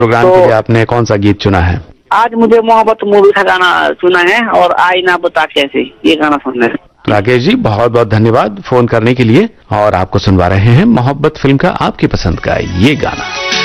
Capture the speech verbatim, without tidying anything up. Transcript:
Programme तो के लिए आपने कौन सा गीत चुना है? आज मुझे मोहब्बत मूवी का गाना सुना है और आई ना बता कैसे, ये गाना सुनना है। राकेश जी, बहुत बहुत धन्यवाद फोन करने के लिए, और आपको सुनवा रहे हैं मोहब्बत फिल्म का आपकी पसंद का ये गाना।